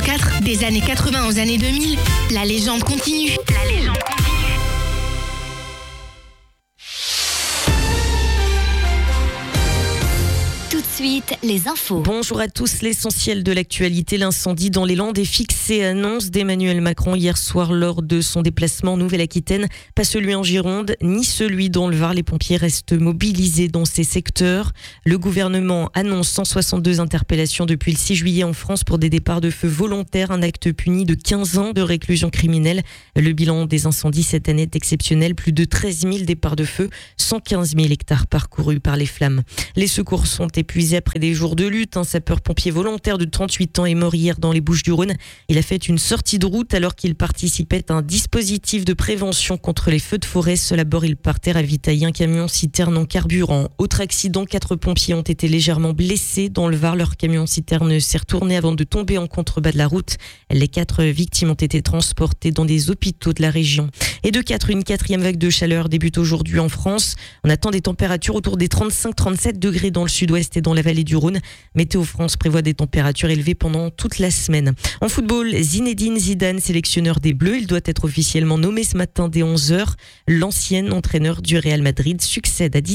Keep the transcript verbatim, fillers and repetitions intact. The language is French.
quatre, des années quatre-vingts aux années deux mille, la légende continue. La légende continue. Tout de suite, les infos. Bonjour à tous, l'essentiel de l'actualité, l'incendie dans les Landes est fixé, annonce d'Emmanuel Macron hier soir lors de son déplacement en Nouvelle-Aquitaine. Pas celui en Gironde, ni celui dans le Var. Les pompiers restent mobilisés dans ces secteurs. Le gouvernement annonce cent soixante-deux interpellations depuis le six juillet en France pour des départs de feu volontaires, un acte puni de quinze ans de réclusion criminelle. Le bilan des incendies cette année est exceptionnel, plus de treize mille départs de feu, cent quinze mille hectares parcourus par les flammes. Les secours sont épuisés après des jours de lutte. Un sapeur-pompier volontaire de trente-huit ans est mort hier dans les Bouches-du-Rhône. Il a fait une sortie de route alors qu'il participait à un dispositif de prévention contre les feux de forêt. Seul à bord, il partait ravitailler un camion-citerne en carburant. Autre accident, quatre pompiers ont été légèrement blessés dans le Var. Leur camion-citerne s'est retourné avant de tomber en contrebas de la route. Les quatre victimes ont été transportées dans des hôpitaux de la région. Et de quatre, une quatrième vague de chaleur débute aujourd'hui en France. On attend des températures autour des trente-cinq à trente-sept degrés dans le sud-ouest et dans la vallée du Rhône. Météo France prévoit des températures élevées pendant toute la semaine. En football, Zinedine Zidane, sélectionneur des Bleus, il doit être officiellement nommé ce matin dès onze heures. L'ancien entraîneur du Real Madrid succède à